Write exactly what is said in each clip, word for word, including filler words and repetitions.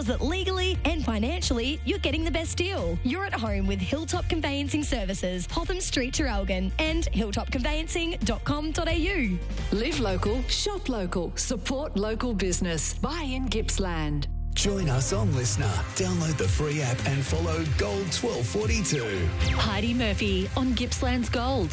that legally and financially you're getting the best deal. You're at home with Hilltop Conveyancing Services, Hotham Street, Traralgon, and hilltop conveyancing dot com dot a u. Live local, shop local, support local business. Buy in Gippsland. Join us on Listener. Download the free app and follow Gold twelve forty-two. Heidi Murphy on Gippsland's Gold.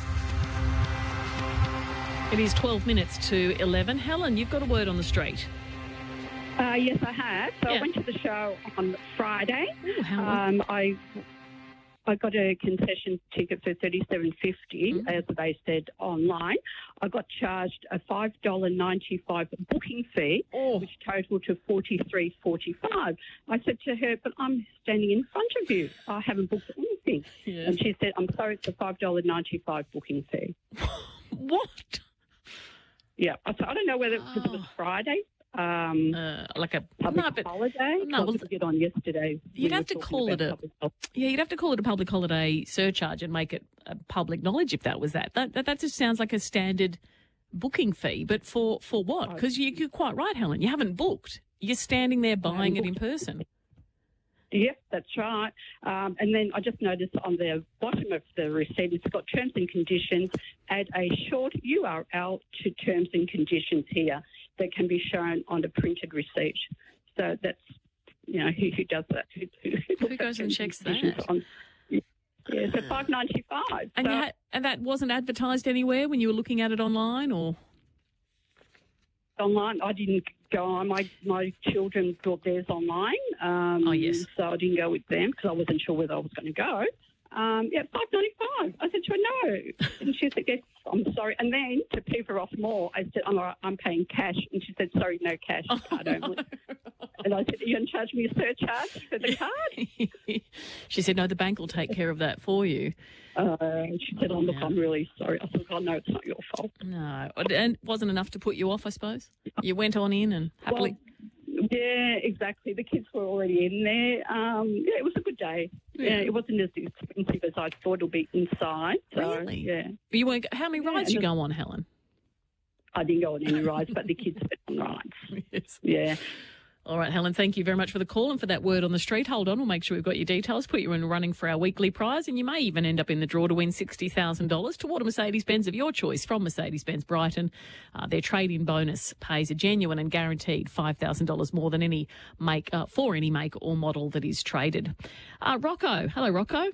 It is twelve minutes to eleven. Helen, you've got a word on the street. Uh, yes, I have. So Yeah. I went to the show on Friday. Ooh, how um, I I got a concession ticket for thirty-seven fifty, Mm. as they said online. I got charged a five dollars ninety-five booking fee, Oh. which totaled to forty-three forty-five. I said to her, but I'm standing in front of you. I haven't booked anything. Yeah. And she said, I'm sorry, it's a five dollars ninety-five booking fee. What? Yeah. I said, I don't know whether because it was Friday. Um, Uh, like a public no, but holiday. no, I well, didn't get on yesterday. you'd We have were to talking call about it a- public hol- yeah, you'd have to call it a public holiday surcharge and make it a public knowledge if that was that. That that, that just sounds like a standard booking fee. But for for what? Because you, you're quite right, Helen. You haven't booked. You're standing there buying it in person. Yep, that's right. Um, and then I just noticed on the bottom of the receipt, it's got terms and conditions. Add a short U R L to terms and conditions here that can be shown on a printed receipt. So that's, you know, who, who does that? Who, who, who Who goes and checks that? On, yeah, so five ninety five. And so, you had, and that wasn't advertised anywhere when you were looking at it online, or online, I didn't go on. My my children bought theirs online. Um, Oh, yes. So I didn't go with them because I wasn't sure whether I was going to go. Um, yeah, five ninety five. I said to her no, and she said, yes, I'm sorry. And then to pay her off more, I said, I'm all right, I'm paying cash, and she said, sorry, no cash, card only. And I said, are you going to charge me a surcharge for the card? she said, no, the bank will take care of that for you. Uh, and she said, oh, look, Yeah. I'm really sorry. I said, oh, no, it's not your fault. No, and it wasn't enough to put you off, I suppose. You went on in and happily. Well, yeah, exactly. The kids were already in there. Um, yeah, it was a good day. Yeah, it wasn't as expensive as I thought it'll be inside. So, Really? Yeah. But you weren't. How many Yeah, rides you and go on, Helen? I didn't go on any rides, but the kids went on rides. Yes. Yeah. All right, Helen, thank you very much for the call and for that word on the street. Hold on, we'll make sure we've got your details, put you in running for our weekly prize, and you may even end up in the draw to win sixty thousand dollars toward a Mercedes-Benz of your choice from Mercedes-Benz Brighton. Uh, their trade-in bonus pays a genuine and guaranteed five thousand dollars more than any make uh, for any make or model that is traded. Uh, Rocco, hello, Rocco.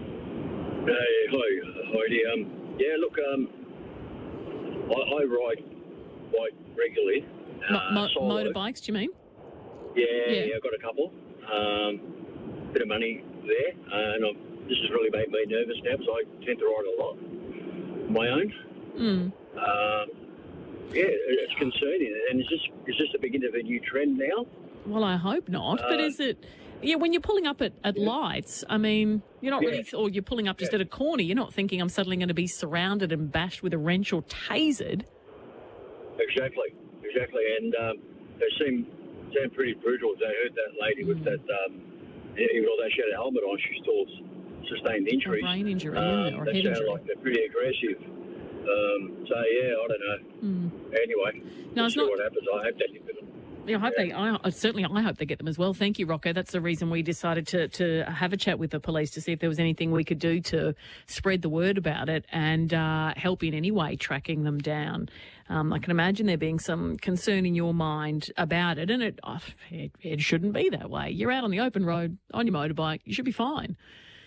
Hey, hi, Heidi. Um, yeah, look, um, I, I ride bike regularly. Mo- uh, mo- solo. motorbikes, do you mean? Yeah, Yeah. yeah, I've got a couple. Um, bit of money there, uh, and I've, this has really made me nervous now because I tend to ride a lot on my own. Mm. Um, yeah, it- it's concerning, and is this is this the beginning of a new trend now? Well, I hope not. but Uh, is it? Yeah, when you're pulling up at, at lights, I mean, you're not Yeah. really, or you're pulling up just at a corner. You're not thinking I'm suddenly going to be surrounded and bashed with a wrench or tasered. Exactly, exactly, and um, they seem sound pretty brutal. I heard that lady with that, um, even although she had a helmet on, she still sustained injuries. brain injury, um, yeah, or they head sound injury. like they're pretty aggressive. Um, so yeah, I don't know. Mm. Anyway, No, we'll it's see not- what happens. I hope they get them. Yeah, I hope they. I, I- certainly, I hope they get them as well. Thank you, Rocco. That's the reason we decided to to have a chat with the police to see if there was anything we could do to spread the word about it and uh, help in any way tracking them down. Um, I can imagine there being some concern in your mind about it, and it, oh, it it shouldn't be that way. You're out on the open road on your motorbike. You should be fine.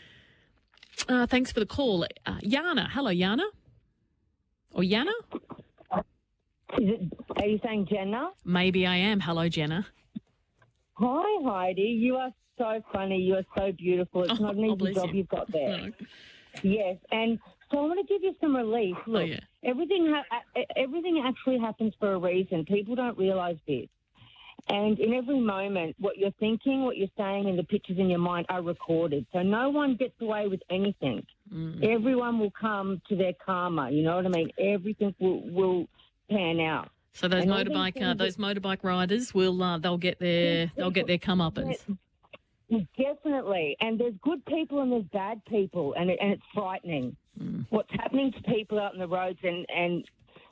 Uh, thanks for the call, uh, Yana. Hello, Yana. Or Yana? Is it, are you saying Jenna? Maybe I am. Hello, Jenna. Hi, Heidi. You are so funny. You are so beautiful. It's Oh, not an oh, easy bless job you. you've got there. No. Yes, and so I want to give you some relief. Look, Oh, yeah. everything ha- uh, everything actually happens for a reason. People don't realise this. And in every moment, what you're thinking, what you're saying, and the pictures in your mind are recorded. So no one gets away with anything. Mm. Everyone will come to their karma. You know what I mean? Everything will, will pan out. So those And all these motorbike uh, things those motorbike riders will uh, they'll get their they'll get their comeuppance. Definitely. And there's good people and there's bad people, and it, and it's frightening. Mm. What's happening to people out on the roads, and, and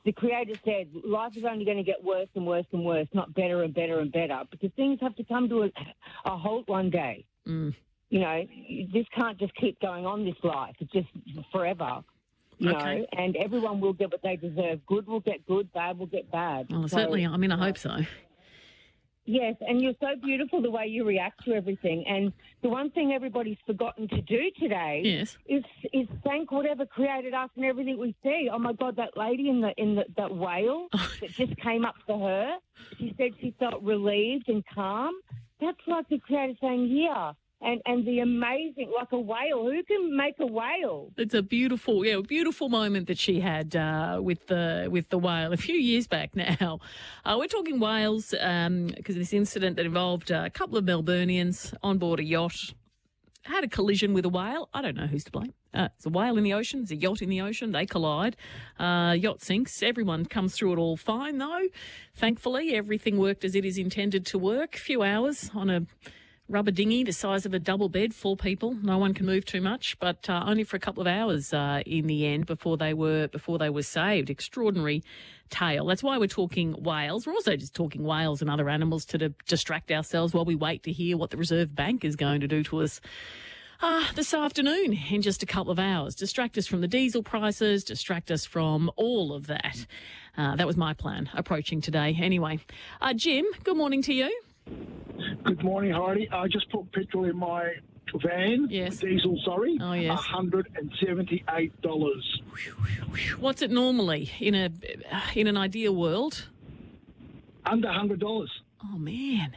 the Creator said life is only going to get worse and worse and worse, not better and better and better, because things have to come to a, a halt one day. Mm. You know, this can't just keep going on, this life. It's just forever. You Okay. know, and everyone will get what they deserve. Good will get good, bad will get bad. Well, So, certainly, I mean, I hope so. Yes, and you're so beautiful the way you react to everything. And the one thing everybody's forgotten to do today Yes. is is thank whatever created us and everything we see. Oh my God, that lady in the in the, that whale that just came up for her. She said she felt relieved and calm. That's like the Creator saying, "Yeah." And and the amazing, like a whale. Who can make a whale? It's a beautiful, yeah, beautiful moment that she had uh, with the with the whale a few years back now. Uh, we're talking whales because of this incident that involved a couple of Melburnians on board a yacht. Had a collision with a whale. I don't know who's to blame. Uh, it's a whale in the ocean. It's a yacht in the ocean. They collide. Uh, yacht sinks. Everyone comes through it all fine, though. Thankfully, everything worked as it is intended to work. A few hours on a rubber dinghy the size of a double bed, four people. No one can move too much, but uh, only for a couple of hours uh, in the end before they were before they were saved. Extraordinary tale. That's why we're talking whales. We're also just talking whales and other animals to, to distract ourselves while we wait to hear what the Reserve Bank is going to do to us uh, this afternoon in just a couple of hours. Distract us from the diesel prices, distract us from all of that. Uh, that was my plan approaching today. Anyway, uh, Jim, good morning to you. Good morning, Heidi. I just put petrol in my van. Yes. Diesel, sorry. Oh, yes. one hundred seventy-eight dollars. What's it normally in a in an ideal world? Under one hundred dollars. Oh, man.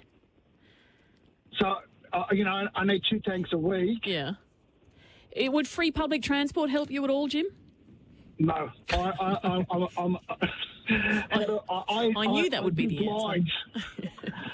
So, uh, you know, I need two tanks a week. Yeah. It, would free public transport help you at all, Jim? No. I, I, I, I'm, I'm, I, I, I knew I, that would be the blind. answer.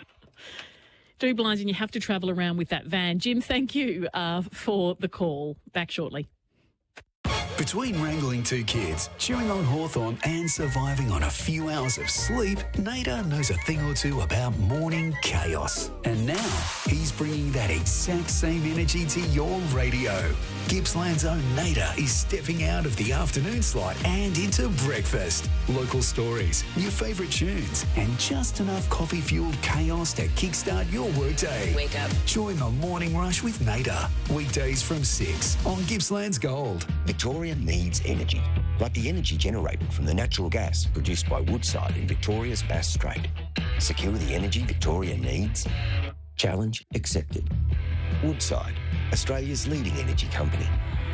Do blinds and you have to travel around with that van. Jim, thank you uh, for the call. Back shortly. Between wrangling two kids, chewing on Hawthorn and surviving on a few hours of sleep, Nader knows a thing or two about morning chaos. And now he's bringing that exact same energy to your radio. Gippsland's own Nader is stepping out of the afternoon slot and into breakfast. Local stories, your favourite tunes, and just enough coffee-fueled chaos to kickstart your workday. Wake up. Join the morning rush with Nader. Weekdays from six on Gippsland's Gold. Victoria needs energy, like the energy generated from the natural gas produced by Woodside in Victoria's Bass Strait. Secure the energy Victoria needs? Challenge accepted. Woodside, Australia's leading energy company.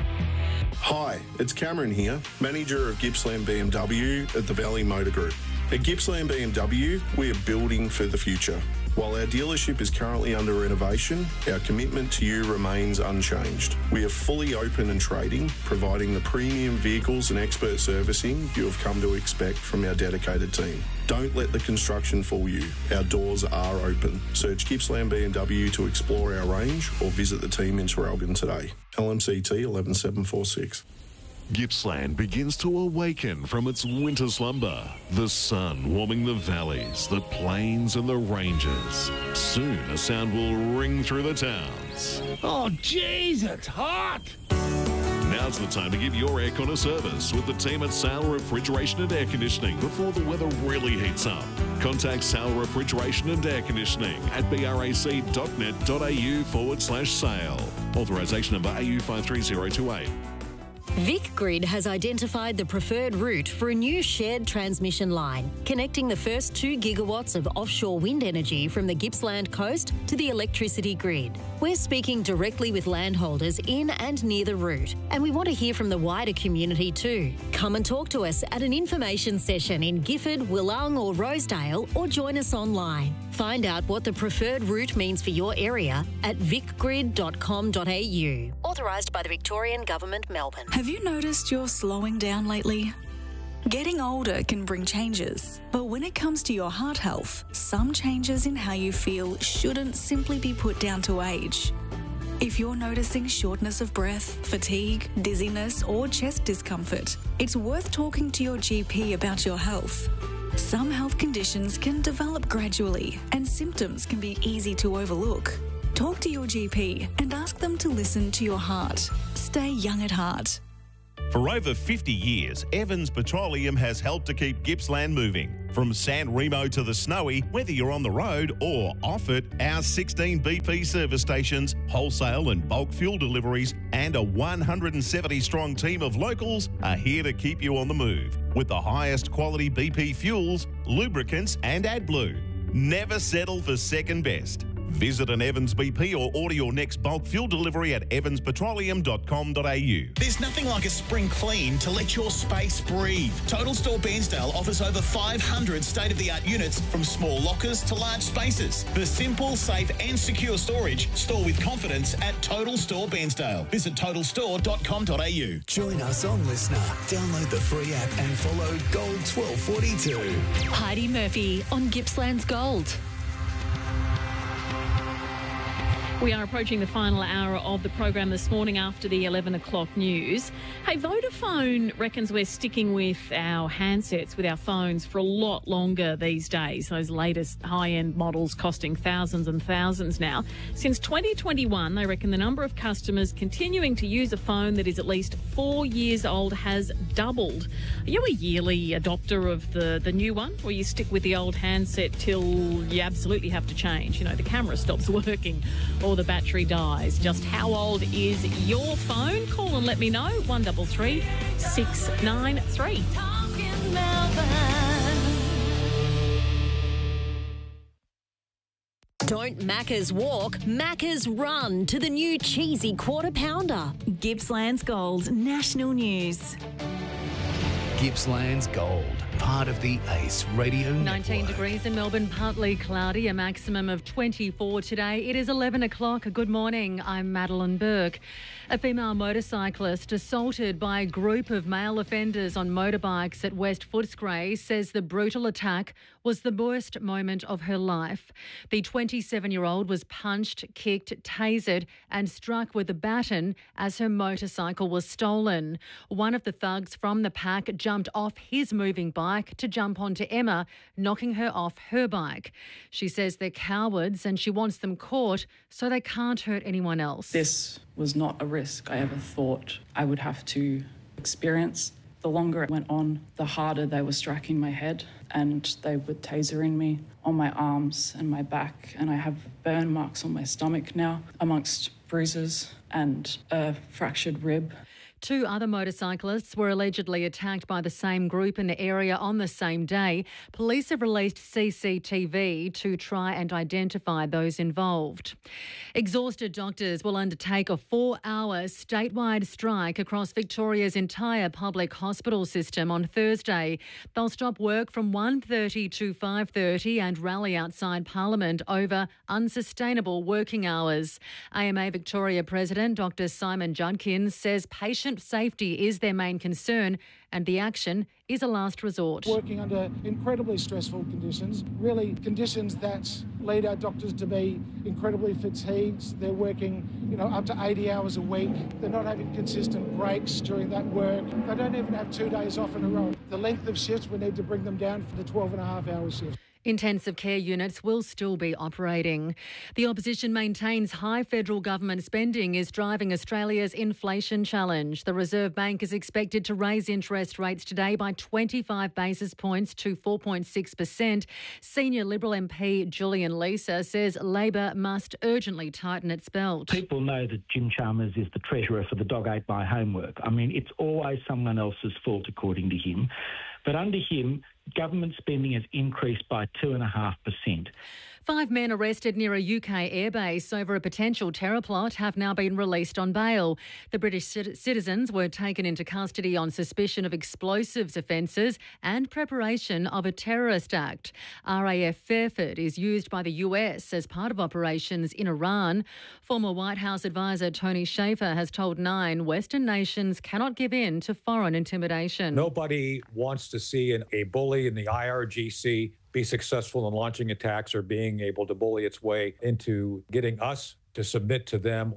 Hi, it's Cameron here, manager of Gippsland B M W at the Valley Motor Group. At Gippsland B M W, we are building for the future. While our dealership is currently under renovation, our commitment to you remains unchanged. We are fully open and trading, providing the premium vehicles and expert servicing you have come to expect from our dedicated team. Don't let the construction fool you. Our doors are open. Search Gippsland B M W to explore our range or visit the team in Traralgon today. L M C T eleven seven four six. Gippsland begins to awaken from its winter slumber. The sun warming the valleys, the plains and the ranges. Soon a sound will ring through the towns. Oh, jeez, it's hot! Now's the time to give your aircon a service with the team at Sale Refrigeration and Air Conditioning before the weather really heats up. Contact Sale Refrigeration and Air Conditioning at brac.net.au forward slash sale. Authorisation number A U five three zero two eight. VicGrid has identified the preferred route for a new shared transmission line, connecting the first two gigawatts of offshore wind energy from the Gippsland coast to the electricity grid. We're speaking directly with landholders in and near the route, and we want to hear from the wider community too. Come and talk to us at an information session in Gifford, Willung or Rosedale, or join us online. Find out what the preferred route means for your area at vic grid dot com dot a u. Authorised by the Victorian Government, Melbourne. Have you noticed you're slowing down lately? Getting older can bring changes, but when it comes to your heart health, some changes in how you feel shouldn't simply be put down to age. If you're noticing shortness of breath, fatigue, dizziness, or chest discomfort, it's worth talking to your G P about your health. Some health conditions can develop gradually, and symptoms can be easy to overlook. Talk to your G P and ask them to listen to your heart. Stay young at heart. For over fifty years, Evans Petroleum has helped to keep Gippsland moving. From San Remo to the Snowy, whether you're on the road or off it, our sixteen B P service stations, wholesale and bulk fuel deliveries, and a one hundred seventy strong team of locals are here to keep you on the move with the highest quality B P fuels, lubricants and AdBlue. Never settle for second best. Visit an Evans B P or order your next bulk fuel delivery at evans petroleum dot com dot a u. There's nothing like a spring clean to let your space breathe. Total Store Bairnsdale offers over five hundred state-of-the-art units, from small lockers to large spaces. For simple, safe and secure storage, store with confidence at Total Store Bairnsdale. Visit total store dot com dot a u. Join us on Listener. Download the free app and follow Gold twelve forty-two. Heidi Murphy on Gippsland's Gold. We are approaching the final hour of the program this morning after the eleven o'clock news. Hey, Vodafone reckons we're sticking with our handsets, with our phones, for a lot longer these days. Those latest high-end models costing thousands and thousands now. Since twenty twenty-one, they reckon the number of customers continuing to use a phone that is at least four years old has doubled. Are you a yearly adopter of the, the new one, or you stick with the old handset till you absolutely have to change? You know, the camera stops working or the battery dies. Just how old is your phone? Call and let me know. one double three six nine three. Don't Macca's walk, Macca's run to the new cheesy quarter pounder. Gippsland's Gold National News. Gippsland's Gold, part of the Ace Radio nineteen Network. degrees in Melbourne, partly cloudy, a maximum of twenty-four today. It is eleven o'clock. Good morning. I'm Madeline Burke. A female motorcyclist assaulted by a group of male offenders on motorbikes at West Footscray says the brutal attack was the worst moment of her life. The twenty-seven-year-old was punched, kicked, tasered and struck with a baton as her motorcycle was stolen. One of the thugs from the pack jumped off his moving bike to jump onto Emma, knocking her off her bike. She says they're cowards and she wants them caught so they can't hurt anyone else. This was not a risk I ever thought I would have to experience. The longer it went on, the harder they were striking my head, and they were tasering me on my arms and my back, and I have burn marks on my stomach now, amongst bruises and a fractured rib. Two other motorcyclists were allegedly attacked by the same group in the area on the same day. Police have released C C T V to try and identify those involved. Exhausted doctors will undertake a four-hour statewide strike across Victoria's entire public hospital system on Thursday. They'll stop work from one thirty to five thirty and rally outside Parliament over unsustainable working hours. A M A Victoria President Doctor Simon Judkins says patient safety is their main concern and the action is a last resort. Working under incredibly stressful conditions, really conditions that lead our doctors to be incredibly fatigued. They're working, you know, up to eighty hours a week. They're not having consistent breaks during that work. They don't even have two days off in a row. The length of shifts, we need to bring them down for the twelve and a half hour shift. Intensive care units will still be operating. The opposition maintains high federal government spending is driving Australia's inflation challenge. The Reserve Bank is expected to raise interest rates today by twenty-five basis points to four point six percent. Senior Liberal M P Julian Leeser says Labor must urgently tighten its belt. People know that Jim Chalmers is the treasurer for the Dog Ate My Homework. I mean, it's always someone else's fault, according to him. But under him, government spending has increased by two point five percent. Five men arrested near a U K airbase over a potential terror plot have now been released on bail. The British citizens were taken into custody on suspicion of explosives offences and preparation of a terrorist act. R A F Fairford is used by the U S as part of operations in Iran. Former White House advisor Tony Shaffer has told Nine Western nations cannot give in to foreign intimidation. Nobody wants to see an, a bully in the I R G C be successful in launching attacks or being able to bully its way into getting us to submit to them.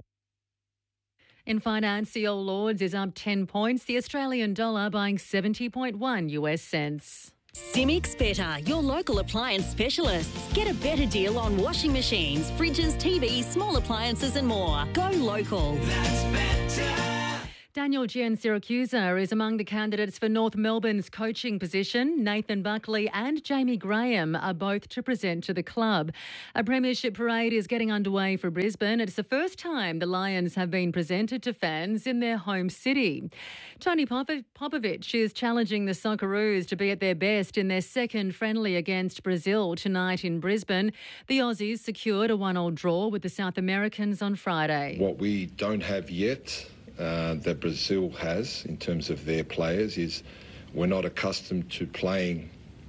In finance, the All Ords is up ten points, the Australian dollar buying seventy point one U S cents. Simics Better, your local appliance specialists. Get a better deal on washing machines, fridges, T Vs, small appliances and more. Go local. That's better. Daniel Giansiracusa is among the candidates for North Melbourne's coaching position. Nathan Buckley and Jamie Graham are both to present to the club. A premiership parade is getting underway for Brisbane. It's the first time the Lions have been presented to fans in their home city. Tony Popo- Popovic is challenging the Socceroos to be at their best in their second friendly against Brazil tonight in Brisbane. The Aussies secured a one-all draw with the South Americans on Friday. What we don't have yet Uh, that Brazil has in terms of their players is we're not accustomed to playing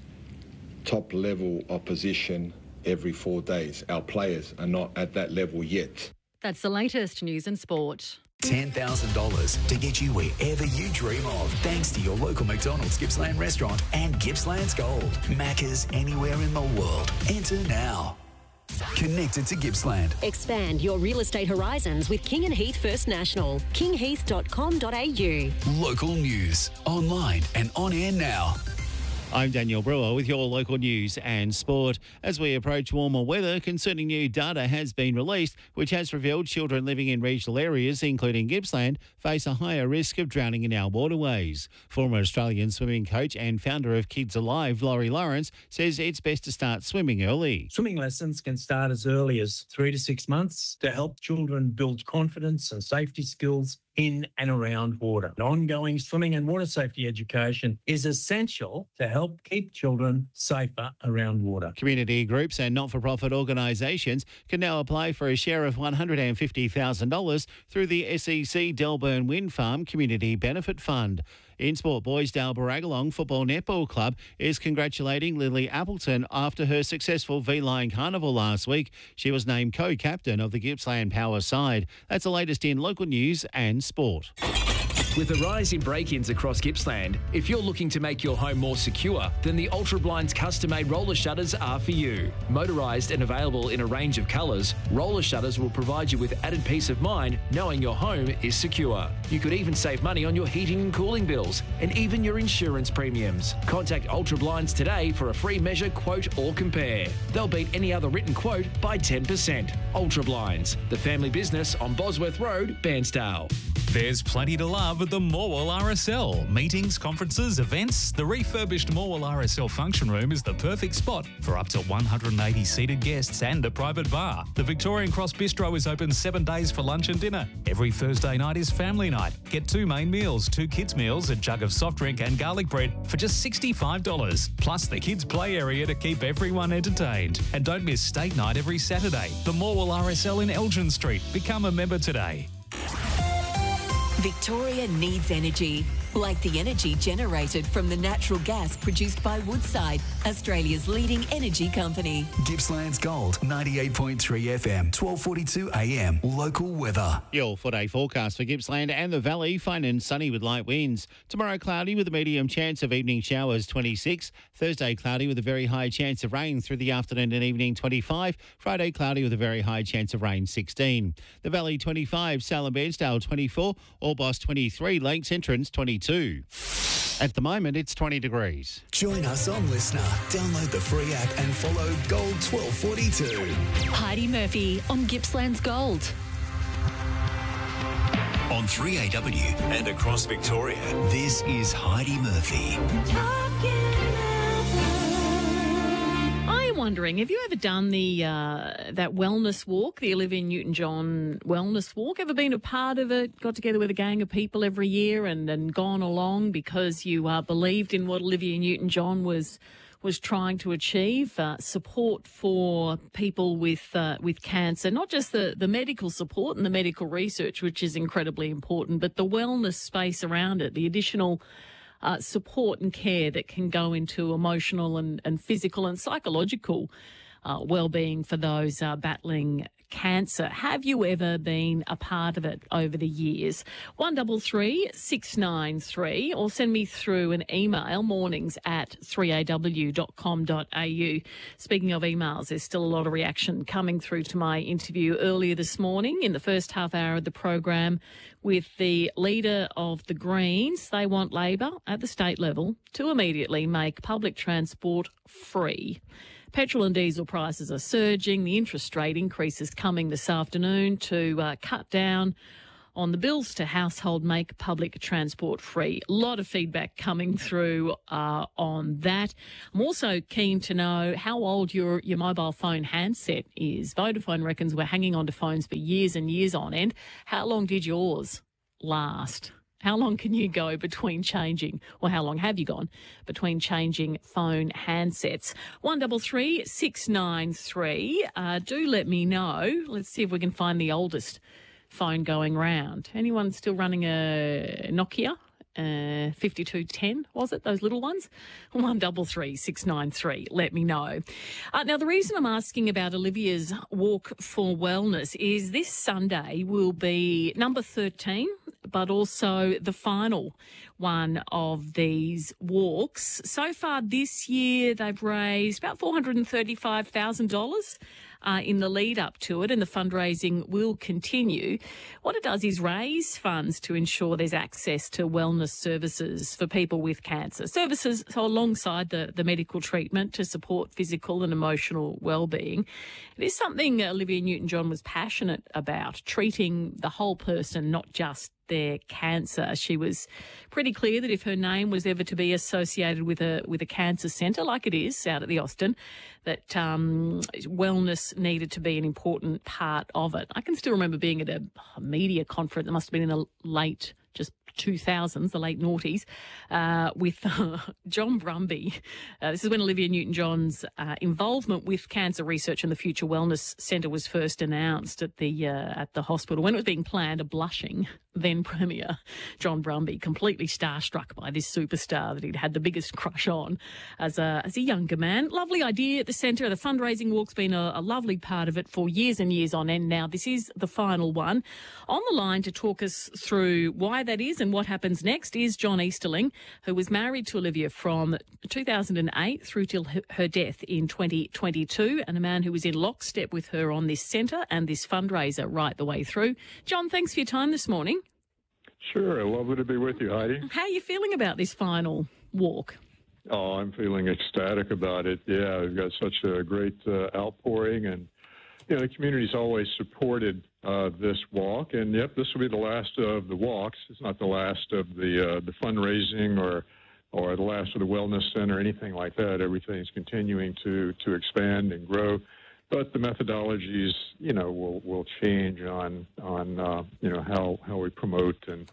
top level opposition every four days. Our players are not at that level yet. That's the latest news and sport. ten thousand dollars to get you wherever you dream of, thanks to your local McDonald's Gippsland restaurant and Gippsland's Gold. Macca's anywhere in the world. Enter now. Connected to Gippsland. Expand your real estate horizons with King and Heath First National. king heath dot com dot a u. Local news, online and on air now. I'm Daniel Brewer with your local news and sport. As we approach warmer weather, concerning new data has been released, which has revealed children living in regional areas, including Gippsland, face a higher risk of drowning in our waterways. Former Australian swimming coach and founder of Kids Alive, Laurie Lawrence, says it's best to start swimming early. Swimming lessons can start as early as three to six months to help children build confidence and safety skills in and around water. Ongoing swimming and water safety education is essential to help keep children safer around water. Community groups and not-for-profit organisations can now apply for a share of one hundred fifty thousand dollars through the S E C Delburn Wind Farm Community Benefit Fund. In sport, Boysdale Barragalong Football Netball Club is congratulating Lily Appleton after her successful V-Line Carnival last week. She was named co-captain of the Gippsland Power side. That's the latest in local news and sport. With a rise in break-ins across Gippsland, if you're looking to make your home more secure, then the Ultra Blinds custom-made roller shutters are for you. Motorised and available in a range of colours, roller shutters will provide you with added peace of mind knowing your home is secure. You could even save money on your heating and cooling bills and even your insurance premiums. Contact Ultra Blinds today for a free measure, quote or compare. They'll beat any other written quote by ten percent. Ultra Blinds, the family business on Bosworth Road, Bairnsdale. There's plenty to love at the Morwell R S L. Meetings, conferences, events. The refurbished Morwell R S L function room is the perfect spot for up to one hundred eighty seated guests and a private bar. The Victorian Cross Bistro is open seven days for lunch and dinner. Every Thursday night is family night. Get two main meals, two kids meals, a jug of soft drink and garlic bread for just sixty-five dollars. Plus the kids play area to keep everyone entertained. And don't miss state night every Saturday. The Morwell R S L in Elgin Street. Become a member today. Victoria needs energy, like the energy generated from the natural gas produced by Woodside, Australia's leading energy company. Gippsland's Gold, ninety-eight point three F M, twelve forty-two A M. Local weather. Your four-day forecast for Gippsland and the Valley, fine and sunny with light winds. Tomorrow, cloudy with a medium chance of evening showers, twenty-six. Thursday, cloudy with a very high chance of rain through the afternoon and evening, twenty-five. Friday, cloudy with a very high chance of rain, sixteen. The Valley, twenty-five. Salem Bairnsdale, twenty-four. Orbost, twenty-three. Lakes Entrance, twenty-two. At the moment, it's twenty degrees. Join us on Listener. Download the free app and follow Gold twelve forty-two. Heidi Murphy on Gippsland's Gold. On three A W and across Victoria, this is Heidi Murphy. I'm wondering, have you ever done the uh, that wellness walk, the Olivia Newton-John wellness walk? Ever been a part of it? Got together with a gang of people every year and, and gone along because you uh, believed in what Olivia Newton-John was was trying to achieve, uh, support for people with uh, with cancer, not just the, the medical support and the medical research, which is incredibly important, but the wellness space around it, the additional Uh, support and care that can go into emotional and, and physical and psychological uh, well-being for those uh, battling cancer. Have you ever been a part of it over the years? one double three six nine three, or send me through an email, mornings at three a w dot com dot a u. Speaking of emails, there's still a lot of reaction coming through to my interview earlier this morning in the first half hour of the program with the leader of the Greens. They want Labor at the state level to immediately make public transport free. Petrol and diesel prices are surging. The interest rate increase is coming this afternoon to uh, cut down on the bills to household make public transport free. A lot of feedback coming through uh, on that. I'm also keen to know how old your, your mobile phone handset is. Vodafone reckons we're hanging on to phones for years and years on end. How long did yours last? How long can you go between changing, or how long have you gone between changing phone handsets? One double three six nine three. Uh, do let me know. Let's see if we can find the oldest phone going round. Anyone still running a Nokia? Uh, fifty-two ten, was it? Those little ones? One double three six nine three. Let me know. Uh, now, the reason I'm asking about Olivia's Walk for Wellness is this Sunday will be number thirteen, but also the final one of these walks. So far this year, they've raised about four hundred thirty-five thousand dollars. Uh, in the lead up to it, and the fundraising will continue. What it does is raise funds to ensure there's access to wellness services for people with cancer. Services so alongside the, the medical treatment to support physical and emotional well-being. It is something Olivia Newton-John was passionate about, treating the whole person, not just their cancer. She was pretty clear that if her name was ever to be associated with a with a cancer centre, like it is out at the Austin, that um, wellness needed to be an important part of it. I can still remember being at a media conference, it must have been in the late, just two thousands, the late noughties, uh, with uh, John Brumby. Uh, this is when Olivia Newton-John's uh, involvement with cancer research and the Future Wellness Centre was first announced at the uh, at the hospital. When it was being planned, a blushing then Premier John Brumby, completely starstruck by this superstar that he'd had the biggest crush on as a as a younger man. Lovely idea at the centre. The fundraising walk's been a, a lovely part of it for years and years on end now. This is the final one. On the line to talk us through why that is and what happens next is John Easterling, who was married to Olivia from two thousand eight through till her death in twenty twenty-two, and a man who was in lockstep with her on this centre and this fundraiser right the way through. John, thanks for your time this morning. Sure. Lovely to be with you, Heidi. How are you feeling about this final walk? Oh, I'm feeling ecstatic about it. Yeah, we've got such a great uh, outpouring, and you know, the community's always supported uh, this walk. And yep, this will be the last of the walks. It's not the last of the uh, the fundraising or or the last of the wellness center, anything like that. Everything's continuing to to expand and grow. But the methodologies, you know, will will change on on uh, you know how how we promote and.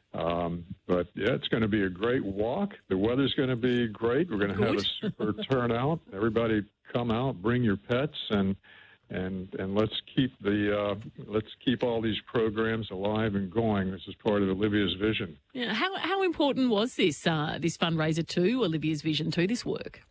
Um, but yeah, it's going to be a great walk. The weather's going to be great. We're going to have a super turnout. Everybody come out, bring your pets, and and and let's keep the uh, let's keep all these programs alive and going. This is part of Olivia's vision. Yeah, how how important was this uh, this fundraiser to Olivia's vision, to this work?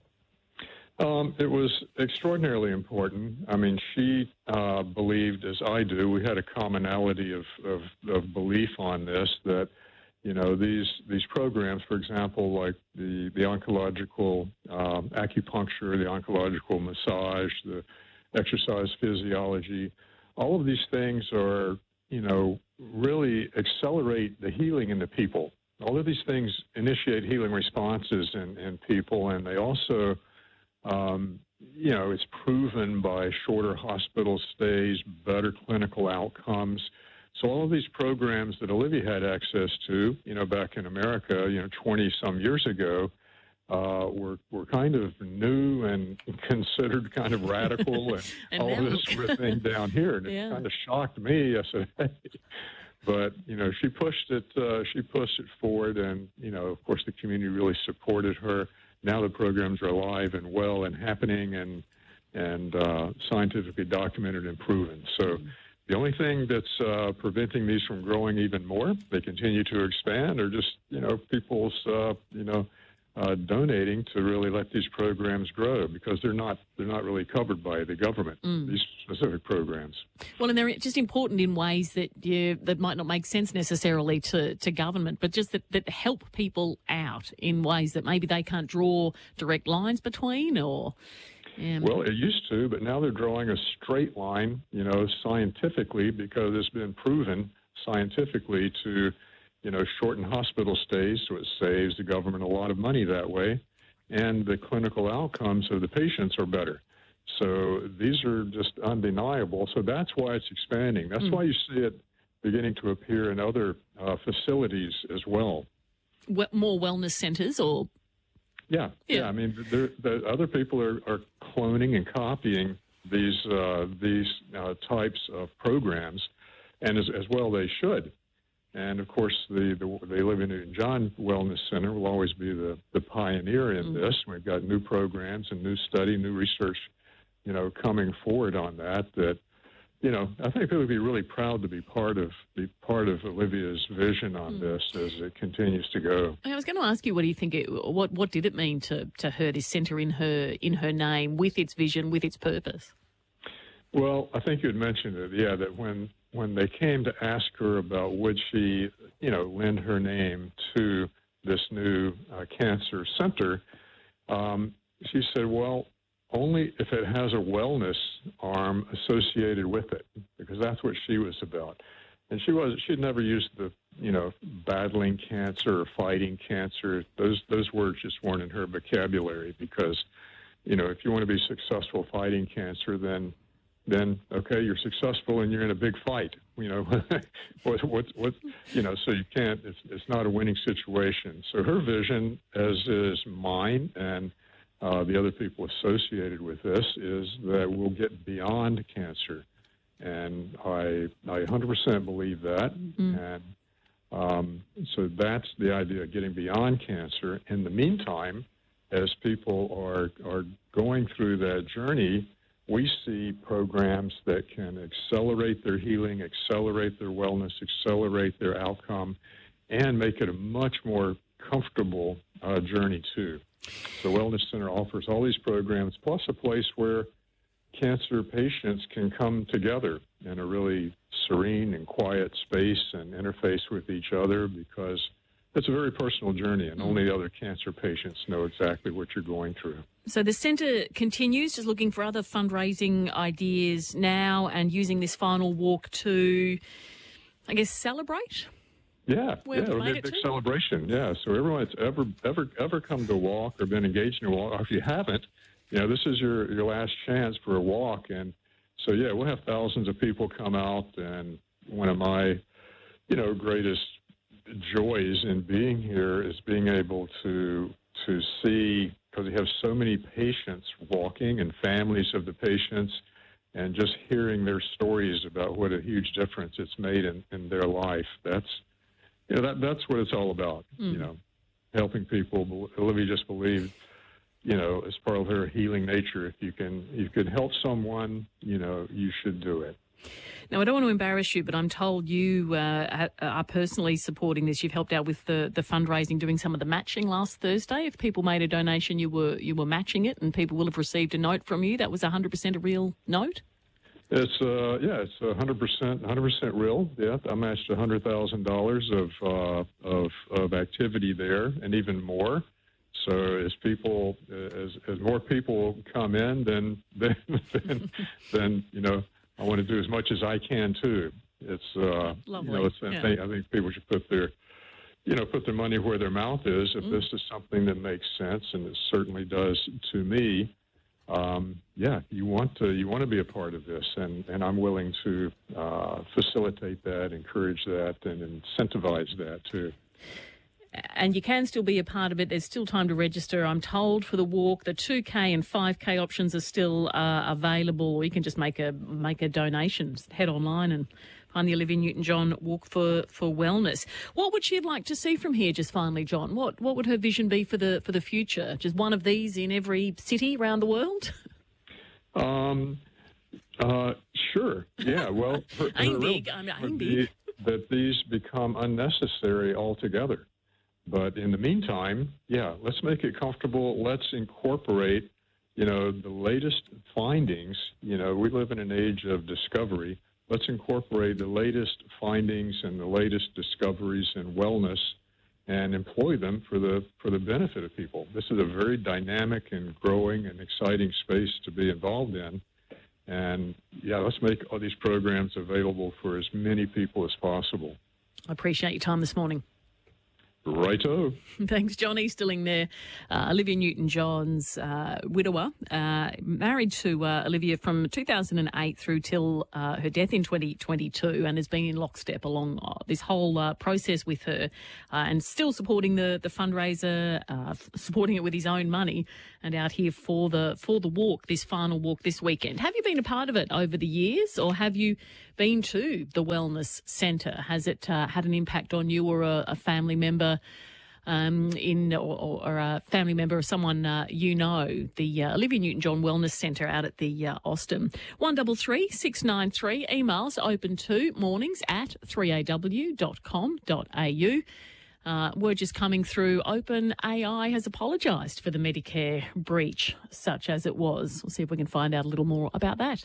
Um, it was extraordinarily important. I mean, she uh, believed, as I do, we had a commonality of, of, of belief on this, that, you know, these these programs, for example, like the, the oncological um, acupuncture, the oncological massage, the exercise physiology, all of these things are, you know, really accelerate the healing in the people. All of these things initiate healing responses in, in people, and they also... Um, you know, it's proven by shorter hospital stays, better clinical outcomes. So all of these programs that Olivia had access to, you know, back in America, you know, twenty some years ago, uh, were were kind of new and considered kind of radical, and, and all this sort of thing down here. And yeah. It kind of shocked me. I said, hey. But, you know, she pushed it, uh, she pushed it forward, and, you know, of course, the community really supported her. Now the programs are alive and well and happening and and uh, scientifically documented and proven. So the only thing that's uh, preventing these from growing even more, they continue to expand, or just, you know, people's, uh, you know, uh, donating to really let these programs grow, because they're not they're not really covered by the government, mm. these specific programs. Well, and they're just important in ways that you, that might not make sense necessarily to, to government, but just that, that help people out in ways that maybe they can't draw direct lines between, or... Um, well, it used to, but now they're drawing a straight line, you know, scientifically, because it's been proven scientifically to... you know, shorten hospital stays, so it saves the government a lot of money that way, and the clinical outcomes of the patients are better. So these are just undeniable. So that's why it's expanding. That's mm. why you see it beginning to appear in other uh, facilities as well. We- more wellness centres or? Yeah, yeah. yeah I mean, there, the other people are, are cloning and copying these uh, these uh, types of programs, and as, as well they should. And of course, the, the they live in Newton John Wellness Center will always be the, the pioneer in mm. this. We've got new programs and new study, new research, you know, coming forward on that. That you know, I think people would be really proud to be part of be part of Olivia's vision on mm. this as it continues to go. I was going to ask you, what do you think? It, what what did it mean to, to her, this centre in her in her name, with its vision, with its purpose? Well, I think you had mentioned it. Yeah, that when when they came to ask her about would she, you know, lend her name to this new uh, cancer center, um, she said, well, only if it has a wellness arm associated with it, because that's what she was about. And she was, she'd never used the, you know, battling cancer or fighting cancer. Those, those words just weren't in her vocabulary because, you know, if you want to be successful fighting cancer, then, then, okay, you're successful and you're in a big fight, you know, what, what, what, you know, so you can't, it's, it's not a winning situation. So her vision, as is mine and, Uh, the other people associated with this, is that we'll get beyond cancer. And I, I one hundred percent believe that. Mm-hmm. And um, so that's the idea of getting beyond cancer. In the meantime, as people are, are going through that journey, we see programs that can accelerate their healing, accelerate their wellness, accelerate their outcome, and make it a much more comfortable uh, journey, too. The Wellness Center offers all these programs, plus a place where cancer patients can come together in a really serene and quiet space and interface with each other, because it's a very personal journey, and only other cancer patients know exactly what you're going through. So the centre continues just looking for other fundraising ideas now and using this final walk to, I guess, celebrate? Yeah, Where yeah, it'll be a big celebration. Yeah, so everyone that's ever, ever, ever come to a walk or been engaged in a walk, or if you haven't, you know, this is your, your last chance for a walk. And so, yeah, we'll have thousands of people come out. And one of my, you know, greatest joys in being here is being able to to see, because we have so many patients walking and families of the patients, and just hearing their stories about what a huge difference it's made in, in their life. That's You know, that, that's what it's all about, mm. you know, helping people. Olivia just believed, you know, as part of her healing nature, if you can, you can help someone, you know, you should do it. Now, I don't want to embarrass you, but I'm told you uh, are personally supporting this. You've helped out with the, the fundraising, doing some of the matching last Thursday. If people made a donation, you were you were matching it, and people will have received a note from you. That was one hundred percent a real note? It's uh yeah, it's a hundred percent, hundred percent real. Yeah, I matched a hundred thousand dollars of uh of of activity there, and even more. So as people, as as more people come in, then then then, then you know, I want to do as much as I can too. It's uh Lovely. you know, it's, yeah. I think I think people should put their you know put their money where their mouth is. If mm. this is something that makes sense, and it certainly does to me. Um, yeah, you want to you want to be a part of this, and, and I'm willing to uh, facilitate that, encourage that, and incentivize that too. And you can still be a part of it. There's still time to register, I'm told, for the walk. The two K and five K options are still uh, available, or you can just make a make a donation. Just head online and find the Olivia Newton-John Walk for, for Wellness. What would she like to see from here, just finally, John? What what would her vision be for the for the future? Just one of these in every city around the world? Um, uh, sure. Yeah, well, her, I'm her big. real I'm, would I'm be big. that these become unnecessary altogether. But in the meantime, yeah, let's make it comfortable. Let's incorporate, you know, the latest findings. You know, we live in an age of discovery. Let's incorporate the latest findings and the latest discoveries in wellness and employ them for the for the benefit of people. This is a very dynamic and growing and exciting space to be involved in. And, yeah, let's make all these programs available for as many people as possible. I appreciate your time this morning. Righto. Thanks, John Easterling there. Uh, Olivia Newton-John's uh, widower, uh, married to uh, Olivia from two thousand eight through till uh, her death in twenty twenty-two, and has been in lockstep along uh, this whole uh, process with her, uh, and still supporting the the fundraiser, uh, f- supporting it with his own money, and out here for the for the walk, this final walk this weekend. Have you been a part of it over the years, or have you been to the wellness centre? Has it uh, had an impact on you or a, a family member? Um, in or, or a family member or someone uh, you know, the uh, Olivia Newton-John Wellness Centre out at the uh, Austin. one double three six nine three. Emails open to mornings at three a w dot com dot a u. Uh, word just coming through. OpenAI has apologised for the Medicare breach, such as it was. We'll see if we can find out a little more about that.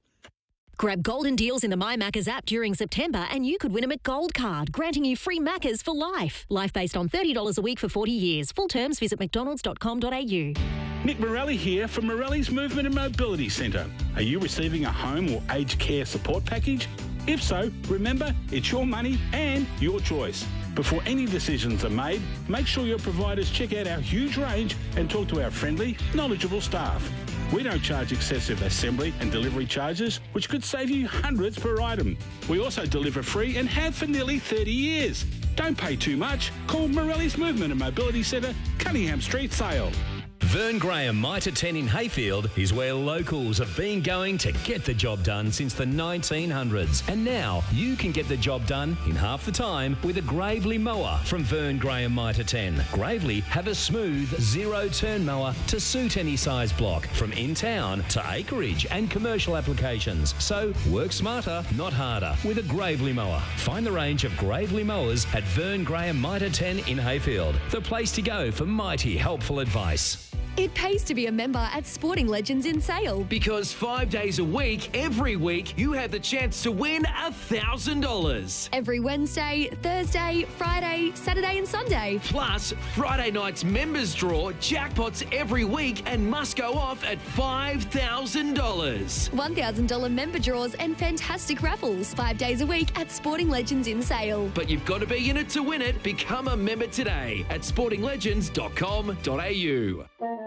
Grab golden deals in the My Maccas app during September and you could win a McGold card, granting you free Maccas for life. Life based on thirty dollars a week for forty years. Full terms visit mcdonalds dot com dot a u. Nick Morelli here from Morelli's Movement and Mobility Centre. Are you receiving a home or aged care support package? If so, remember, it's your money and your choice. Before any decisions are made, make sure your providers check out our huge range and talk to our friendly, knowledgeable staff. We don't charge excessive assembly and delivery charges, which could save you hundreds per item. We also deliver free and have for nearly thirty years. Don't pay too much. Call Morelli's Movement and Mobility Centre, Cunningham Street, Sale. Vern Graham Mitre ten in Hayfield is where locals have been going to get the job done since the nineteen hundreds. And now you can get the job done in half the time with a Gravely mower from Vern Graham Mitre ten. Gravely have a smooth zero-turn mower to suit any size block, from in-town to acreage and commercial applications. So work smarter, not harder, with a Gravely mower. Find the range of Gravely mowers at Vern Graham Mitre ten in Hayfield, the place to go for mighty helpful advice. It pays to be a member at Sporting Legends in Sale. Because five days a week, every week, you have the chance to win one thousand dollars. Every Wednesday, Thursday, Friday, Saturday and Sunday. Plus, Friday night's members draw jackpots every week and must go off at five thousand dollars. one thousand dollars member draws and fantastic raffles. Five days a week at Sporting Legends in Sale. But you've got to be in it to win it. Become a member today at sporting legends dot com dot a u.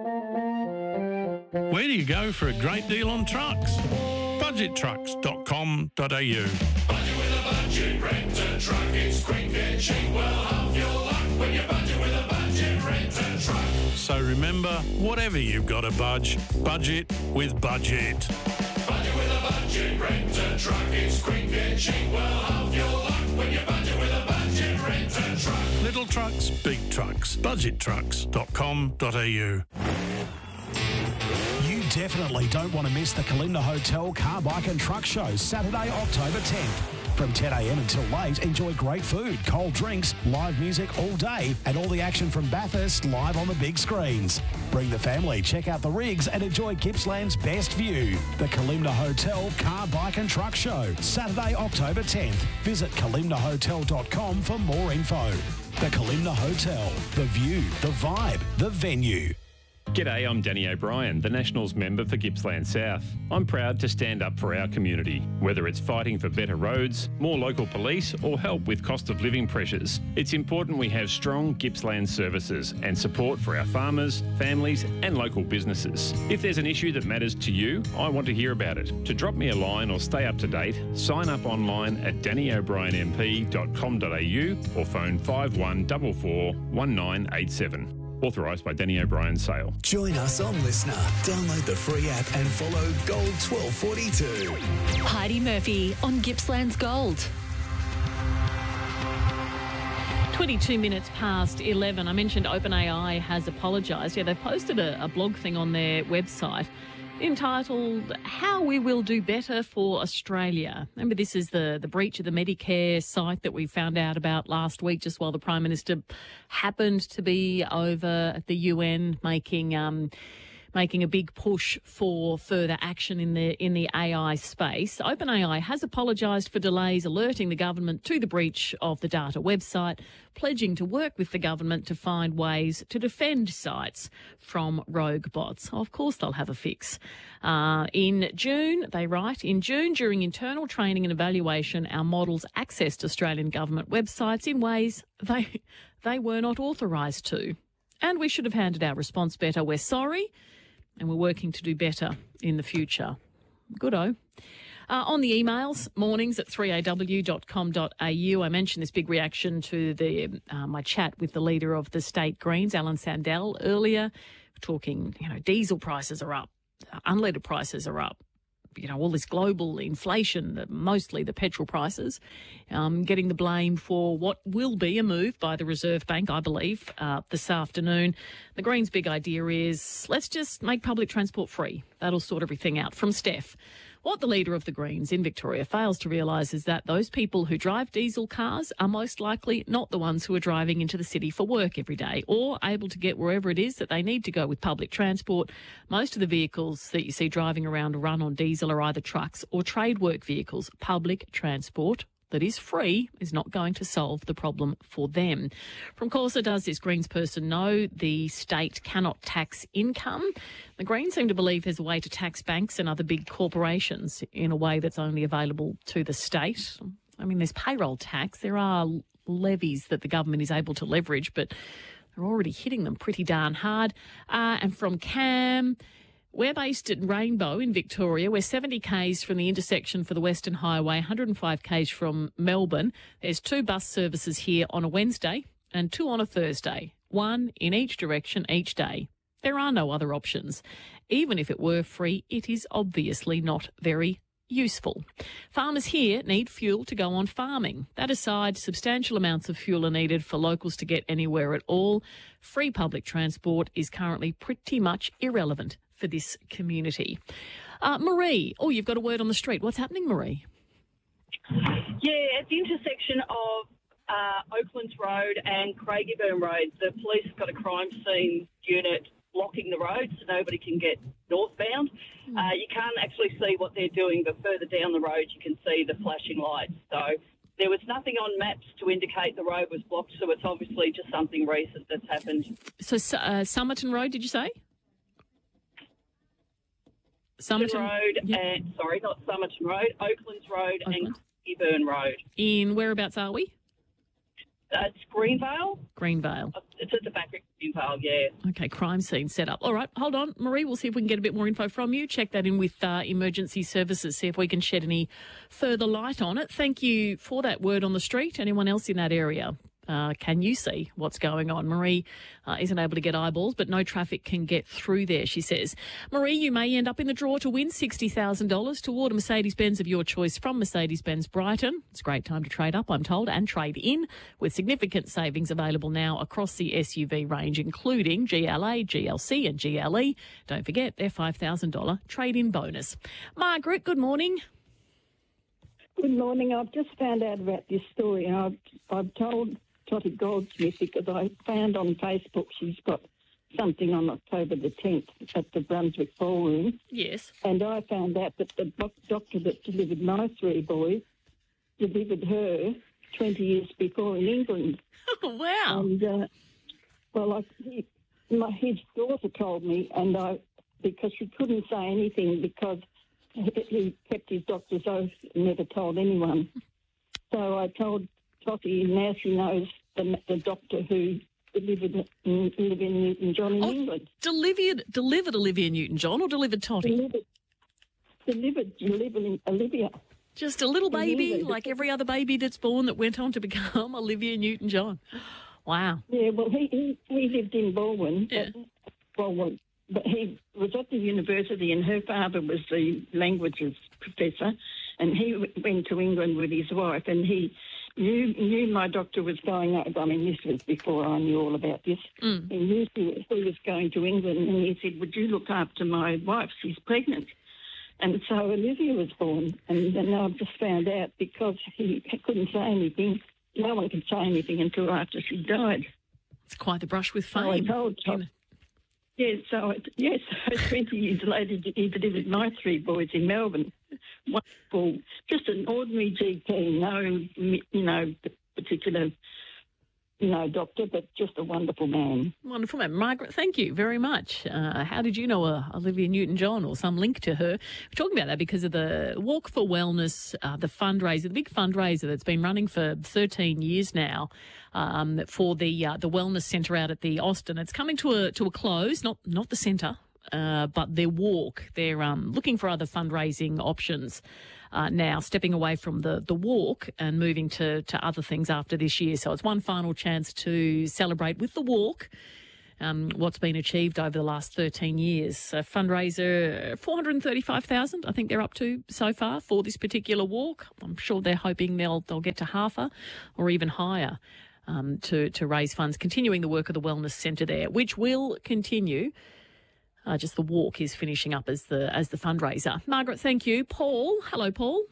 Where do you go for a great deal on trucks? budget trucks dot com dot a u. Budget with a budget, rent a truck. It's quick and cheap. Well, half your luck when you budget with a budget, rent a truck. So remember, whatever you've got to budge, budget with Budget. Budget with a budget, rent a truck. It's quick and cheap. Well, half your luck when you budget with a budget, rent a truck. Little trucks, big trucks. budget trucks dot com dot a u. You definitely don't want to miss the Kalimna Hotel Car, Bike and Truck Show, Saturday, October tenth. From ten a m until late, enjoy great food, cold drinks, live music all day, and all the action from Bathurst live on the big screens. Bring the family, check out the rigs, and enjoy Gippsland's best view. The Kalimna Hotel Car, Bike and Truck Show, Saturday, October tenth. Visit kalimna hotel dot com for more info. The Kalimna Hotel, the view, the vibe, the venue. G'day, I'm Danny O'Brien, the Nationals member for Gippsland South. I'm proud to stand up for our community, whether it's fighting for better roads, more local police, or help with cost of living pressures. It's important we have strong Gippsland services and support for our farmers, families, and local businesses. If there's an issue that matters to you, I want to hear about it. To drop me a line or stay up to date, sign up online at danny o'brien m p dot com dot a u or phone five one four four one nine eight seven. Authorised by Danny O'Brien Sale. Join us on Listener. Download the free app and follow Gold twelve forty-two. Heidi Murphy on Gippsland's Gold. twenty-two minutes past eleven. I mentioned OpenAI has apologised. Yeah, they've posted a, a blog thing on their website entitled How We Will Do Better for Australia. Remember, this is the, the breach of the Medicare site that we found out about last week, just while the Prime Minister happened to be over at the U N making um, making a big push for further action in the in the A I space. OpenAI has apologised for delays alerting the government to the breach of the data website, pledging to work with the government to find ways to defend sites from rogue bots. Of course they'll have a fix. Uh, in June, they write, in June, during internal training and evaluation, our models accessed Australian government websites in ways they they were not authorised to. And we should have handled our response better. We're sorry, and we're working to do better in the future. Good-o. Uh, on the emails, mornings at three a w dot com dot a u. I mentioned this big reaction to the uh, my chat with the leader of the state Greens, Alan Sandell, earlier. We're talking, you know, diesel prices are up, unleaded prices are up. You know, all this global inflation, the, mostly the petrol prices, um, getting the blame for what will be a move by the Reserve Bank, I believe, uh, this afternoon. The Greens' big idea is let's just make public transport free. That'll sort everything out. From Steph. What the leader of the Greens in Victoria fails to realise is that those people who drive diesel cars are most likely not the ones who are driving into the city for work every day or able to get wherever it is that they need to go with public transport. Most of the vehicles that you see driving around run on diesel are either trucks or trade work vehicles. Public transport that is free is not going to solve the problem for them. From Corsa, does this Greens person know the state cannot tax income? The Greens seem to believe there's a way to tax banks and other big corporations in a way that's only available to the state. I mean, there's payroll tax. There are levies that the government is able to leverage, but they're already hitting them pretty darn hard. Uh, and from Cam... We're based at Rainbow in Victoria. We're seventy kays from the intersection for the Western Highway, one hundred five kays from Melbourne. There's two bus services here on a Wednesday and two on a Thursday, one in each direction each day. There are no other options. Even if it were free, it is obviously not very useful. Farmers here need fuel to go on farming. That aside, substantial amounts of fuel are needed for locals to get anywhere at all. Free public transport is currently pretty much irrelevant for this community. Uh, Marie, oh, you've got a word on the street. What's happening, Marie? Yeah, at the intersection of uh, Oaklands Road and Craigieburn Road, the police have got a crime scene unit blocking the road so nobody can get northbound. Uh, you can't actually see what they're doing, but further down the road you can see the flashing lights. So there was nothing on maps to indicate the road was blocked, so it's obviously just something recent that's happened. So uh, Somerton Road, did you say? Somerton Road, yep. and sorry, not Somerton Road, Oaklands Road Oakland. and Craigieburn Road. In whereabouts are we? Uh, it's Greenvale. Greenvale. It's at the back of Greenvale, yeah. Okay, crime scene set up. All right, hold on. Marie, we'll see if we can get a bit more info from you. Check that in with uh, emergency services, see if we can shed any further light on it. Thank you for that word on the street. Anyone else in that area? Uh, can you see what's going on? Marie uh, isn't able to get eyeballs, but no traffic can get through there, she says. Marie, you may end up in the draw to win sixty thousand dollars toward a Mercedes-Benz of your choice from Mercedes-Benz Brighton. It's a great time to trade up, I'm told, and trade in, with significant savings available now across the S U V range, including G L A, G L C and G L E. Don't forget their five thousand dollars trade-in bonus. Margaret, good morning. Good morning. I've just found out about this story, and I've, I've told Totty Goldsmith because I found on Facebook she's got something on October the tenth at the Brunswick Ballroom. Yes. And I found out that the doctor that delivered my three boys delivered her twenty years before in England. Oh, wow. And, uh, well, I, he, my, his daughter told me, and I, because she couldn't say anything because he, he kept his doctor's oath and never told anyone. So I told Totty, now she knows the, the doctor who delivered in, Olivia Newton-John in oh, England. Delivered, delivered Olivia Newton-John or delivered Totty? Delivered, delivered, delivered Olivia. Just a little baby, England. like every other baby that's born that went on to become Olivia Newton-John. Wow. Yeah, well, he he, he lived in Baldwin. Yeah. But, well, but he was at the university, and her father was the languages professor, and he went to England with his wife, and he knew, knew my doctor was going over. I mean, this was before I knew all about this. Mm. He knew he, he was going to England, and he said, would you look after my wife? She's pregnant. And so Olivia was born, and then I've just found out because he couldn't say anything. No one could say anything until after she died. It's quite the brush with fame. So I told in, Yes, so it, yes, so twenty years later, he delivered my three boys in Melbourne. Wonderful, just an ordinary G P, no, you know, particular, you know, doctor, but just a wonderful man. Wonderful man. Margaret, thank you very much. Uh, how did you know uh, Olivia Newton-John or some link to her? We're talking about that because of the Walk for Wellness, uh, the fundraiser, the big fundraiser that's been running for thirteen years now um, for the uh, the wellness centre out at the Austin. It's coming to a to a close, not not the centre, uh, but their walk. They're um, looking for other fundraising options. Uh, now stepping away from the, the walk and moving to, to other things after this year. So it's one final chance to celebrate with the walk um, what's been achieved over the last thirteen years. A fundraiser, four hundred thirty-five thousand dollars I think they're up to so far for this particular walk. I'm sure they're hoping they'll they'll get to half a or even higher um, to, to raise funds, continuing the work of the Wellness Centre there, which will continue. Uh, just the walk is finishing up as the as the fundraiser. Margaret, thank you. Paul, hello, Paul.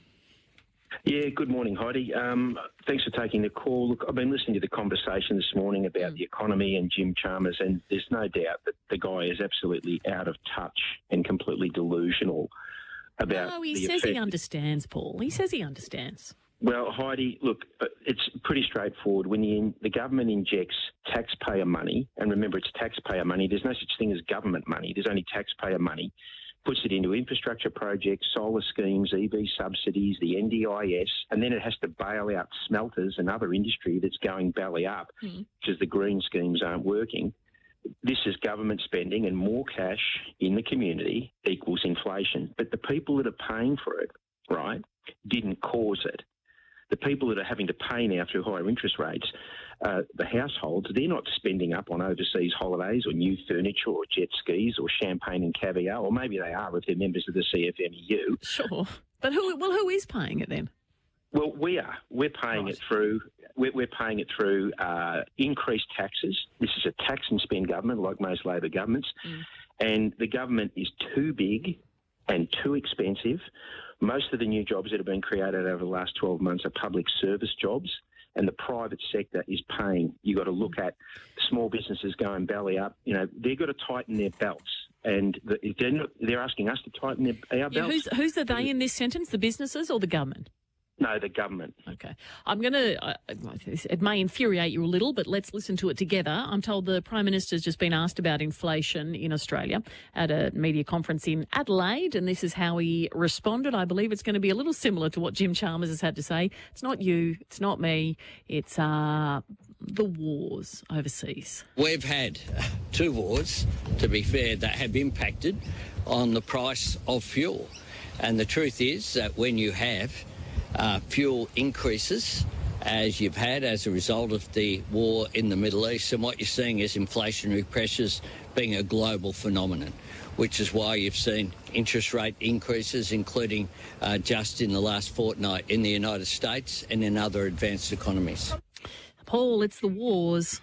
Yeah, good morning, Heidi. Um, thanks for taking the call. Look, I've been listening to the conversation this morning about mm. the economy and Jim Chalmers, and there's no doubt that the guy is absolutely out of touch and completely delusional about. No, he the says effect. he understands, Paul. He says he understands. Well, Heidi, look, it's pretty straightforward. When you, the government injects taxpayer money, and remember it's taxpayer money, there's no such thing as government money, there's only taxpayer money, puts it into infrastructure projects, solar schemes, E V subsidies, the N D I S, and then it has to bail out smelters and other industry that's going belly up mm. because the green schemes aren't working. This is government spending, and more cash in the community equals inflation. But the people that are paying for it, right, didn't cause it. The people that are having to pay now through higher interest rates, uh, the households, they're not spending up on overseas holidays or new furniture or jet skis or champagne and caviar, or maybe they are if they're members of the C F M E U. Sure. But who, well, who is paying it then? Well, we are. We're paying right. it through. We're, we're paying it through uh, increased taxes. This is a tax and spend government, like most Labor governments, mm. and the government is too big and too expensive. Most of the new jobs that have been created over the last twelve months are public service jobs, and the private sector is paying. You've got to look at small businesses going belly up. You know, they've got to tighten their belts, and the, they're, not, they're asking us to tighten their, our Yeah, belts. who's, who's the they in this sentence, the businesses or the government? No, the government. Okay. I'm going to, uh, it may infuriate you a little, but let's listen to it together. I'm told the Prime Minister's just been asked about inflation in Australia at a media conference in Adelaide, and this is how he responded. I believe it's going to be a little similar to what Jim Chalmers has had to say. It's not you, it's not me, it's uh, the wars overseas. We've had two wars, to be fair, that have impacted on the price of fuel. And the truth is that when you have Uh, fuel increases, as you've had as a result of the war in the Middle East, and what you're seeing is inflationary pressures being a global phenomenon, which is why you've seen interest rate increases, including uh, just in the last fortnight in the United States and in other advanced economies. Paul, it's the wars.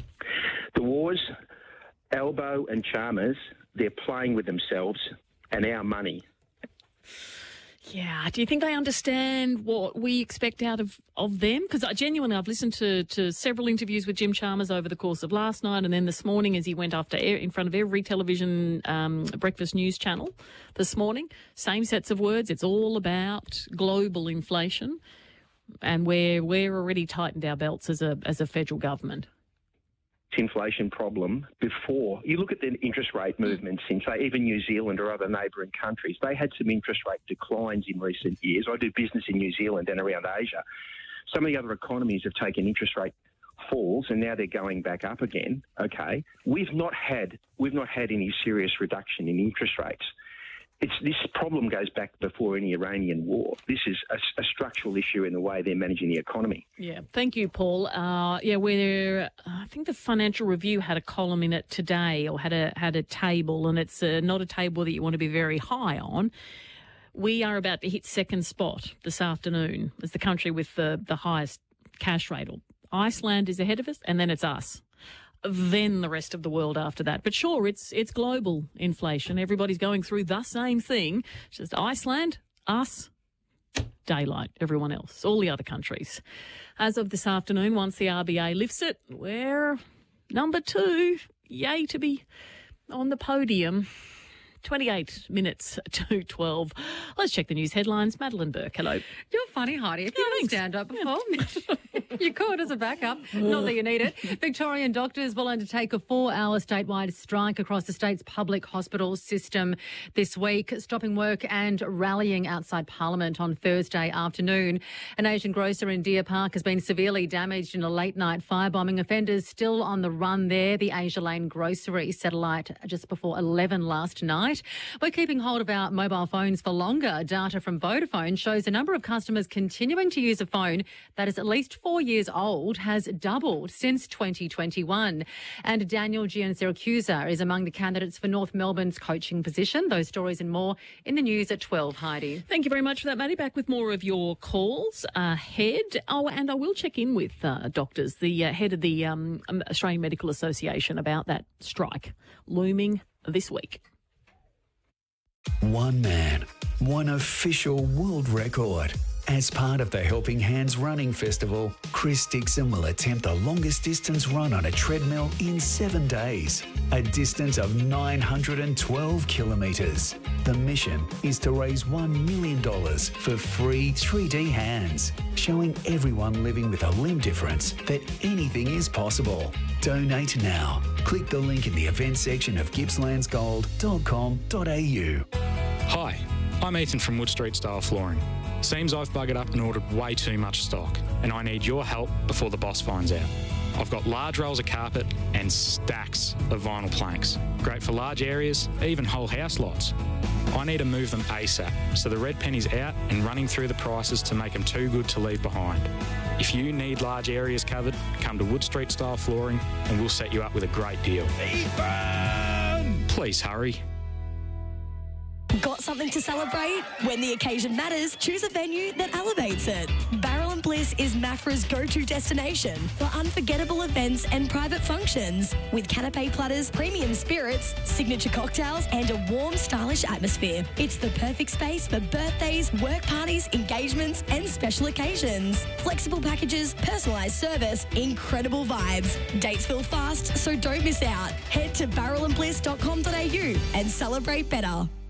The wars, Albo and Chalmers, they're playing with themselves and our money. Yeah. Do you think they understand what we expect out of, of them? Because I genuinely, I've listened to, to several interviews with Jim Chalmers over the course of last night and then this morning as he went after air, in front of every television um, breakfast news channel this morning. Same sets of words. It's all about global inflation, and we're, we're already tightened our belts as a as a federal government. Inflation problem before. You look at the interest rate movements in, say, even New Zealand or other neighbouring countries. They had some interest rate declines in recent years. I do business in New Zealand and around Asia. Some of the other economies have taken interest rate falls and now they're going back up again. Okay, we've not had we've not had any serious reduction in interest rates. It's, this problem goes back before any Iranian war. This is a, a structural issue in the way they're managing the economy. Yeah, thank you, Paul. Uh, yeah, we're, I think the Financial Review had a column in it today, or had a had a table, and it's uh, not a table that you want to be very high on. We are about to hit second spot this afternoon as the country with the, the highest cash rate. Iceland is ahead of us, and then it's us. Then the rest of the world after that. But sure, it's it's global inflation. Everybody's going through the same thing. It's just Iceland, us, daylight, everyone else, all the other countries. As of this afternoon, once the R B A lifts it, we're number two. Yay to be on the podium. twenty-eight minutes to twelve. Let's check the news headlines. Madeline Burke, hello. You're funny, Heidi. Have you Yeah, done thanks. stand-up before? You could as a backup. Not that you need it. Victorian doctors will undertake a four-hour statewide strike across the state's public hospital system this week, stopping work and rallying outside Parliament on Thursday afternoon. An Asian grocer in Deer Park has been severely damaged in a late-night firebombing. Offenders still on the run there. The Asia Lane grocery set alight just before eleven last night. We're keeping hold of our mobile phones for longer. Data from Vodafone shows the number of customers continuing to use a phone that is at least four years old has doubled since twenty twenty-one. And Daniel Giansiracusa is among the candidates for North Melbourne's coaching position. Those stories and more in the news at twelve, Heidi. Thank you very much for that, Maddie. Back with more of your calls ahead. Oh, and I will check in with uh, doctors, the uh, head of the um, Australian Medical Association, about that strike looming this week. One man, one official world record. As part of the Helping Hands Running Festival, Chris Dixon will attempt the longest distance run on a treadmill in seven days, a distance of nine hundred twelve kilometres. The mission is to raise one million dollars for free three D hands, showing everyone living with a limb difference that anything is possible. Donate now. Click the link in the events section of gippslands gold dot com dot a u. Hi, I'm Ethan from Wood Street Style Flooring. Seems I've buggered up and ordered way too much stock, and I need your help before the boss finds out. I've got large rolls of carpet and stacks of vinyl planks. Great for large areas, even whole house lots. I need to move them ASAP, so the red penny's out and running through the prices to make them too good to leave behind. If you need large areas covered, come to Wood Street Style Flooring and we'll set you up with a great deal. Ethan! Please hurry. Got something to celebrate? When the occasion matters, choose a venue that elevates it. Barrel and Bliss is Mafra's go-to destination for unforgettable events and private functions. With canapé platters, premium spirits, signature cocktails, and a warm, stylish atmosphere. It's the perfect space for birthdays, work parties, engagements, and special occasions. Flexible packages, personalised service, incredible vibes. Dates fill fast, so don't miss out. Head to barrel and bliss dot com dot a u and celebrate better.